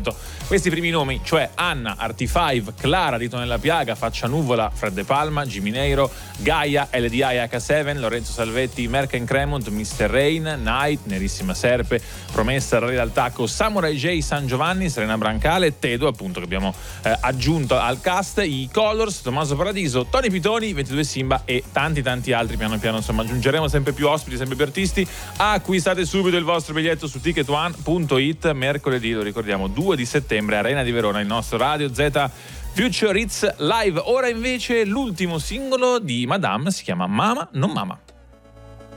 appunto questi primi nomi, cioè Anna, Arti5, Clara di Tonella Piaga, Faccia Nuvola, Fred De Palma, Gimineiro, Gaia, LDI H7, Lorenzo Salvetti, Merken Cremont, Mr. Rain, Night, Nerissima Serpe, Promessa, Rally dal Tacco, Samurai J, San Giovanni, Serena Brancale, Tedo appunto che abbiamo aggiunto al cast, i Colors, Tommaso Paradiso, Tony Pitoni, 22 Simba e tanti altri. Piano piano insomma aggiungeremo sempre più ospiti, sempre più artisti. Acquistate subito il vostro biglietto su ticketone.it. Mercoledì, lo ricordiamo, 2 di settembre, Arena di Verona, il nostro Radio Z Future Hits Live. Ora invece l'ultimo singolo di Madame, si chiama Mama non Mama.